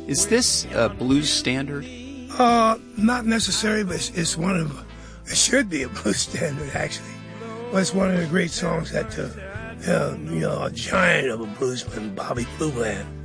Is this a blues standard? Not necessarily, but it should be a blues standard, actually. Well, it's one of the great songs that a giant of a bluesman, Bobby Blue Bland,